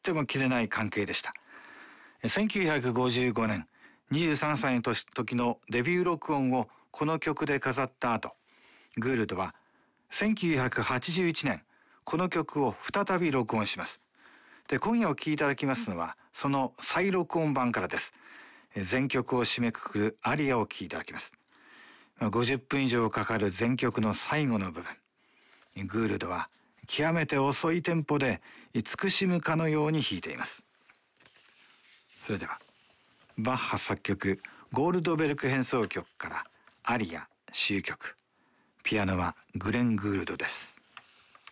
っても切れない関係でした。1955年、23歳の時のデビュー録音をこの曲で飾った後、グールドは1981年、この曲を再び録音します。で、今夜お聴きいただきますのは、その再録音版からです。全曲を締めくくるアリアを聴きいただきます。50分以上かかる全曲の最後の部分。グールドは極めて遅いテンポで慈しむかのように弾いています。それでは、バッハ作曲ゴールドベルク変奏曲からアリア終曲。ピアノはグレン・グールドです。